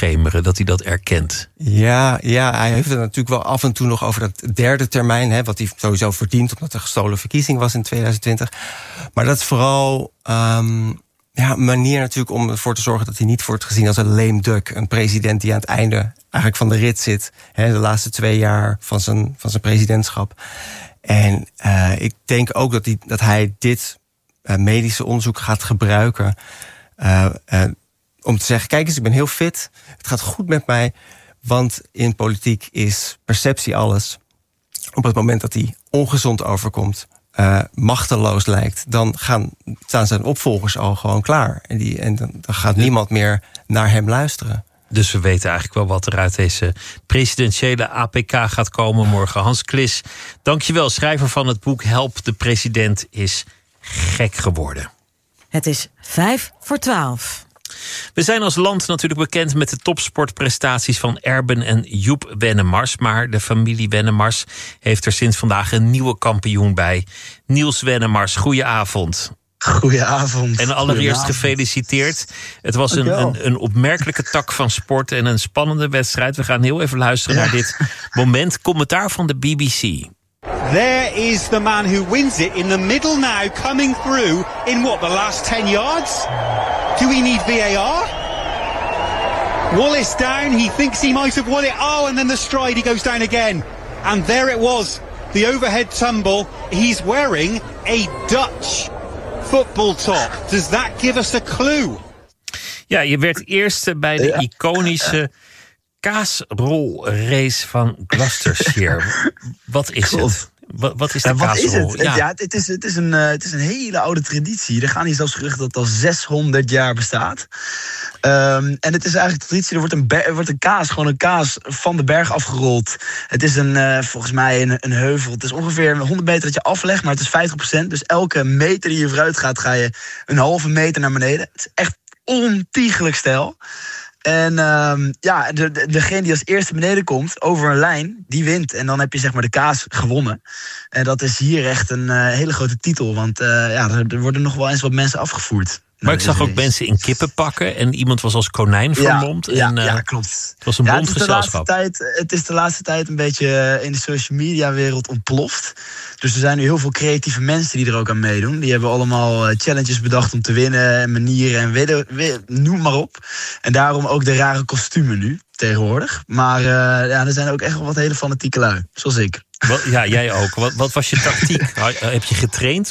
doorschemeren, dat hij dat erkent. Ja, hij heeft het natuurlijk wel af en toe nog over dat derde termijn, hè, wat hij sowieso verdient, omdat er gestolen verkiezing was in 2020. Maar dat is vooral een manier natuurlijk om ervoor te zorgen dat hij niet wordt gezien als een lame duck. Een president die aan het einde eigenlijk van de rit zit, hè, de laatste 2 jaar van zijn presidentschap. En ik denk ook dat hij dit medische onderzoek gaat gebruiken om te zeggen, kijk eens, ik ben heel fit, het gaat goed met mij, want in politiek is perceptie alles. Op het moment dat hij ongezond overkomt, machteloos lijkt, dan staan zijn opvolgers al gewoon klaar. En dan gaat niemand meer naar hem luisteren. Dus we weten eigenlijk wel wat er uit deze presidentiële APK gaat komen morgen. Hans Klis, dankjewel. Schrijver van het boek Help, de president is gek geworden. Het is 11:55. We zijn als land natuurlijk bekend met de topsportprestaties van Erben en Joep Wennemars. Maar de familie Wennemars heeft er sinds vandaag een nieuwe kampioen bij. Niels Wennemars, goedenavond. Goedenavond. En allereerst gefeliciteerd. Het was een opmerkelijke tak van sport en een spannende wedstrijd. We gaan heel even luisteren naar dit moment. Commentaar van de BBC. There is the man who wins it in the middle now, coming through in what, the last 10 yards? Do we need VAR? Wallace down, he thinks he might have won it. Oh, and then the stride, he goes down again. And there it was, the overhead tumble. He's wearing a Dutch football top. Does that give us a clue? Ja, je werd eerste bij de iconische kaasrolrace van Gloucestershire. Wat is het? Wat is de kaasrol? Het is een hele oude traditie. Er gaan hier zelfs geruchten dat het al 600 jaar bestaat. En het is eigenlijk de traditie, er wordt een kaas van de berg afgerold. Het is volgens mij een heuvel. Het is ongeveer 100 meter dat je aflegt, maar het is 50%. Dus elke meter die je vooruit gaat, ga je een halve meter naar beneden. Het is echt ontiegelijk steil. En degene die als eerste beneden komt over een lijn, die wint. En dan heb je zeg maar de kaas gewonnen. En dat is hier echt een hele grote titel. Want er worden nog wel eens wat mensen afgevoerd. Maar ik zag ook mensen in kippen pakken en iemand was als konijn vermomd. Ja, klopt. Het was een bond gezelschap. Het is de laatste tijd een beetje in de social media wereld ontploft. Dus er zijn nu heel veel creatieve mensen die er ook aan meedoen. Die hebben allemaal challenges bedacht om te winnen en manieren en noem maar op. En daarom ook de rare kostumen nu, tegenwoordig. Maar er zijn ook echt wel wat hele fanatieke lui, zoals ik. Ja, jij ook. Wat was je tactiek? Heb je getraind?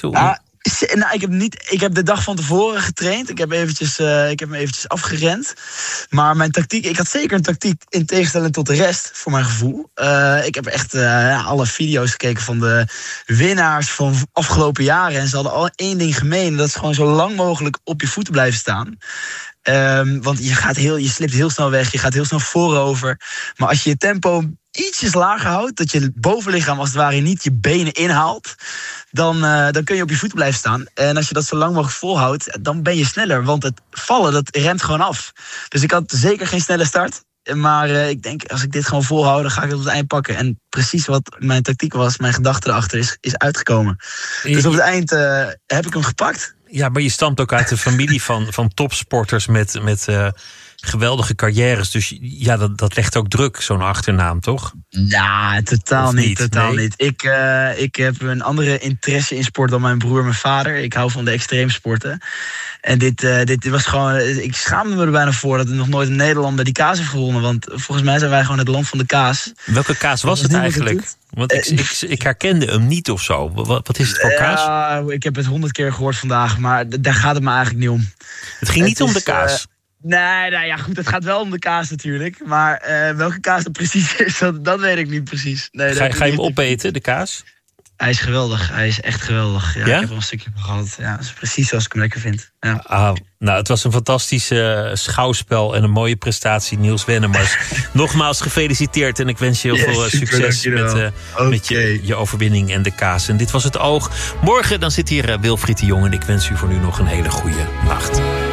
Ik heb de dag van tevoren getraind. Ik heb me eventjes afgerend. Maar mijn tactiek, ik had zeker een tactiek in tegenstelling tot de rest, voor mijn gevoel. Ik heb echt alle video's gekeken van de winnaars van afgelopen jaren. En ze hadden al één ding gemeen. Dat is gewoon zo lang mogelijk op je voeten blijven staan. Want je slipt heel snel weg, je gaat heel snel voorover. Maar als je je tempo ietsjes lager houdt, dat je bovenlichaam als het ware niet je benen inhaalt, dan kun je op je voeten blijven staan. En als je dat zo lang mogelijk volhoudt, dan ben je sneller. Want het vallen, dat remt gewoon af. Dus ik had zeker geen snelle start. Maar ik denk, als ik dit gewoon volhoud, dan ga ik het op het eind pakken. En precies wat mijn tactiek was, mijn gedachte erachter is uitgekomen. Dus op het eind heb ik hem gepakt. Ja, maar je stamt ook uit de familie van topsporters met geweldige carrières. Dus ja, dat legt ook druk, zo'n achternaam, toch? Ja, totaal niet. Ik heb een andere interesse in sport dan mijn broer en mijn vader. Ik hou van de extreemsporten. En dit was gewoon, ik schaamde me er bijna voor dat er nog nooit een Nederlander die kaas heeft gewonnen. Want volgens mij zijn wij gewoon het land van de kaas. Welke kaas was het eigenlijk? Want ik herkende hem niet of zo. Wat is het voor kaas? Ik heb het 100 keer gehoord vandaag, maar daar gaat het me eigenlijk niet om. Het ging niet om de kaas? Nee, goed, het gaat wel om de kaas natuurlijk. Maar welke kaas het precies is, dat weet ik niet precies. Nee, ga je hem opeten, de kaas? Hij is geweldig. Hij is echt geweldig. Ja? Ik heb er een stukje van gehad. Ja, dat is precies zoals ik hem lekker vind. Ja. Nou, het was een fantastische schouwspel en een mooie prestatie, Niels Wennemars. Nogmaals gefeliciteerd en ik wens je heel veel succes met je overwinning en de kaas. En dit was Het Oog. Morgen dan zit hier Wilfried de Jong en ik wens u voor nu nog een hele goede nacht.